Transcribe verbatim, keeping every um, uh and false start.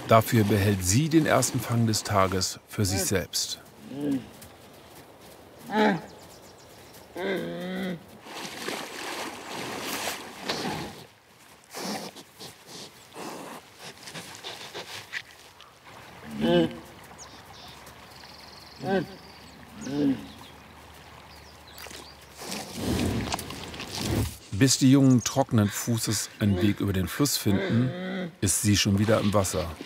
Dafür behält sie den ersten Fang des Tages für sich selbst. Bis die Jungen trockenen Fußes einen Weg über den Fluss finden, ist sie schon wieder im Wasser.